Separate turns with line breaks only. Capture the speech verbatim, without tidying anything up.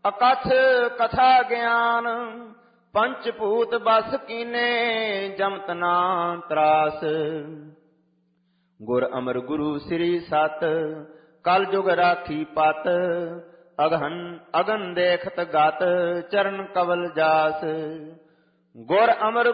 ਅਕਥ ਕਥਾ ਗਿਆਨ ਪੰਚ ਭੂਤ ਬਸ ਕੀਨੇ ਜਮਤ ਨਾ ਤਰਾਸ। ਗੁਰ ਅਮਰ ਗੁਰੂ ਸ੍ਰੀ ਸਤ ਕਲ ਜੁਗ ਰਾਖੀ ਪਤ ਅਗਹਨ ਅਗਨ ਦੇਖਤ ਗਤ ਚਰਨ ਕਵਲ ਜਾਸ। ਗੁਰ ਅਮਰ